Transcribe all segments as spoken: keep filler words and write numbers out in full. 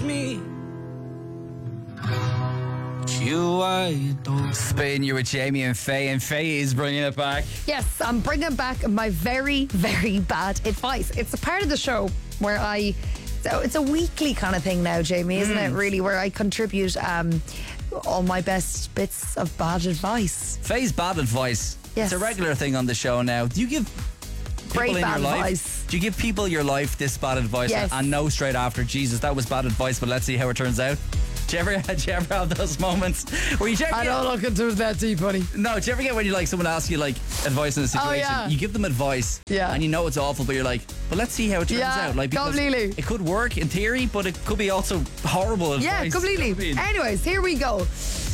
me. You I don't. Spain, you with Jamie and Faye, and Faye is bringing it back. Yes, I'm bringing back my very, very bad advice. It's a part of the show where I... So it's a weekly kind of thing now, Jamie, isn't Mm. it, really, where I contribute um, all my best bits of bad advice. Faye's bad advice. Yes. It's a regular thing on the show now. Do you give people Great in bad your life, advice. do you give people your life this bad advice Yes. and, and know straight after, Jesus, that was bad advice, but let's see how it turns out? Do you ever, do you ever have those moments where you check? I don't look into it that deep, honey. No, do you ever get when you like someone asks you like advice in a situation? Oh, yeah. You give them advice, Yeah. and you know it's awful, but you're like, but let's see how it turns Yeah, out. Like, because completely. it could work in theory, but it could be also horrible advice. Yeah, completely. You know what I mean? Anyways, here we go.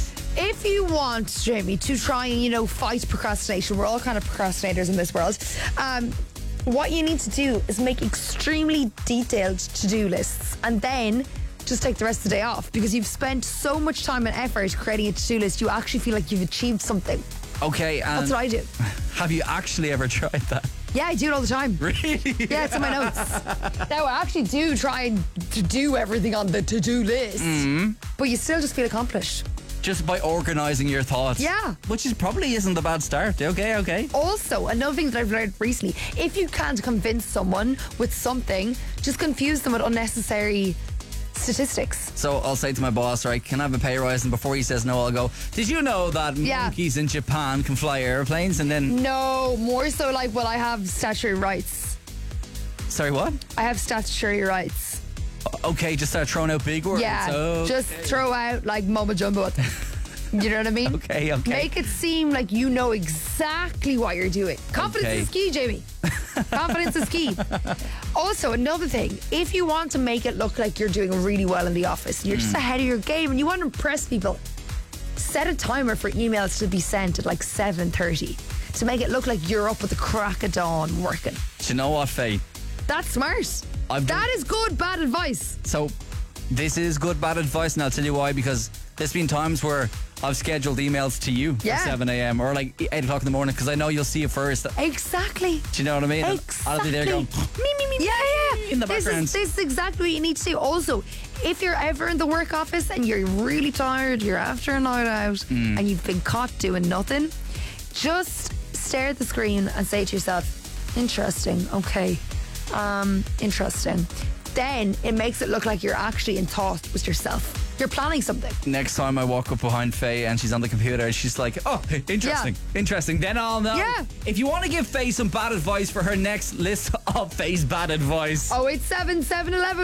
If you want, Jamie, to try and, you know, fight procrastination, we're all kind of procrastinators in this world, um, what you need to do is make extremely detailed to-do lists and then just take the rest of the day off, because you've spent so much time and effort creating a to-do list, you actually feel like you've achieved something. Okay, and That's what I do. have you actually ever tried that? Yeah, I do it all the time. Really? Yeah, it's in my notes. Now, I actually do try and to do everything on the to-do list, Mm-hmm. but you still just feel accomplished. Just by organising your thoughts. Yeah. Which is probably isn't a bad start. Okay, okay. Also, another thing that I've learned recently, if you can't convince someone with something, just confuse them with unnecessary statistics. So I'll say to my boss, right, can I have a pay rise? And before he says no, I'll go, did you know that Yeah. monkeys in Japan can fly airplanes? And then, No, more so like, well, I have statutory rights. sorry, what? I have statutory rights. Okay, just start throwing out big words. Yeah, Okay. just throw out like mumbo jumbo. You know what I mean? Okay, okay. Make it seem like you know exactly what you're doing. Confidence Okay. is key, Jamie. Confidence is key. Also, another thing, if you want to make it look like you're doing really well in the office, you're Mm. just ahead of your game and you want to impress people, set a timer for emails to be sent at like seven thirty to make it look like you're up at the crack of dawn working. Do you know what, Faye? That's smart. I've done- That is good, bad advice. So this is good bad advice, and I'll tell you why, because there's been times where I've scheduled emails to you Yeah. at seven a.m. or like eight o'clock in the morning because I know you'll see it first. Do Exactly. you know what I mean? And Exactly. I'll be there going, me, me, me, Yeah, yeah. in the this background. Is, this is exactly what you need to do. Also, if you're ever in the work office and you're really tired, you're after a night out, Mm. and you've been caught doing nothing, just stare at the screen and say to yourself, interesting, okay, um, interesting. Then it makes it look like you're actually in thought with yourself. You're planning something. Next time I walk up behind Faye and she's on the computer, she's like, oh, interesting, interesting. Then I'll know. Yeah. If you want to give Faye some bad advice for her next list of Faye's bad advice. oh eight seven, seven one one